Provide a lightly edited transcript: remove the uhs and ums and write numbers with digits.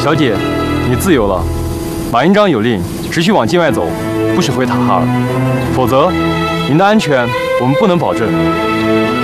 小姐，你自由了。马营长有令，只许往境外走，不许回塔哈尔，否则您的安全我们不能保证。